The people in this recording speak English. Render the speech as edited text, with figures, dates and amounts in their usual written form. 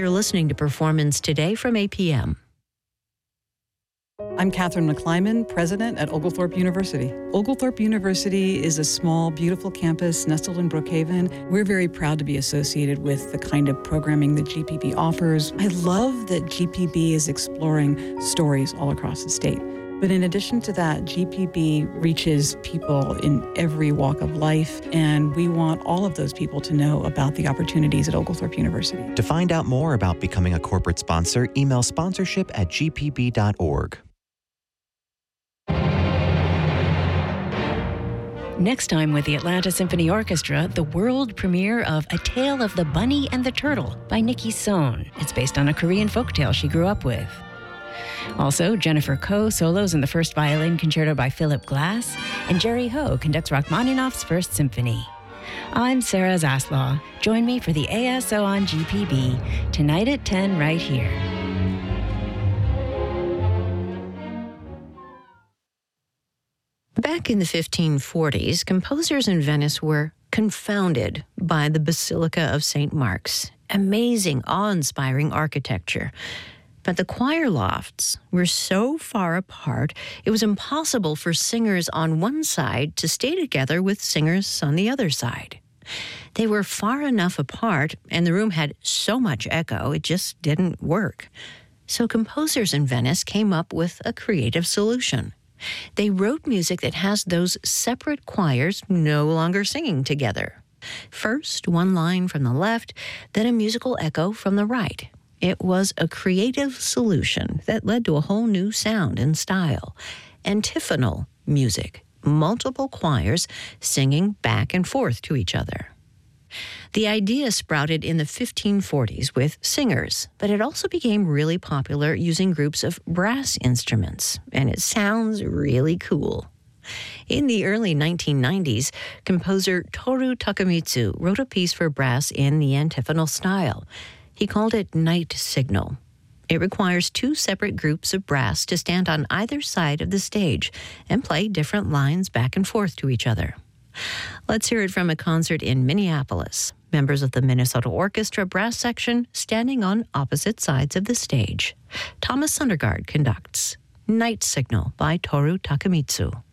You're listening to Performance Today from APM. I'm Catherine McClyman, president at Oglethorpe University. Oglethorpe University is a small, beautiful campus nestled in Brookhaven. We're very proud to be associated with the kind of programming that GPB offers. I love that GPB is exploring stories all across the state. But in addition to that, GPB reaches people in every walk of life, and we want all of those people to know about the opportunities at Oglethorpe University. To find out more about becoming a corporate sponsor, email sponsorship@gpb.org. Next time with the Atlanta Symphony Orchestra, the world premiere of A Tale of the Bunny and the Turtle by Nikki Sohn. It's based on a Korean folktale she grew up with. Also, Jennifer Koh solos in the first violin concerto by Philip Glass, and Jerry Ho conducts Rachmaninoff's First Symphony. I'm Sarah Zaslaw. Join me for the ASO on GPB, tonight at 10 right here. Back in the 1540s, composers in Venice were confounded by the Basilica of St. Mark's. Amazing, awe-inspiring architecture. But the choir lofts were so far apart, it was impossible for singers on one side to stay together with singers on the other side. They were far enough apart, and the room had so much echo, it just didn't work. So composers in Venice came up with a creative solution. They wrote music that has those separate choirs no longer singing together. First, one line from the left, then a musical echo from the right. It was a creative solution that led to a whole new sound and style. Antiphonal music, multiple choirs singing back and forth to each other. The idea sprouted in the 1540s with singers, but it also became really popular using groups of brass instruments, and it sounds really cool. In the early 1990s, composer Toru Takemitsu wrote a piece for brass in the antiphonal style. He called it Night Signal. It requires two separate groups of brass to stand on either side of the stage and play different lines back and forth to each other. Let's hear it from a concert in Minneapolis. Members of the Minnesota Orchestra brass section standing on opposite sides of the stage. Thomas Sundergaard conducts Night Signal by Toru Takemitsu.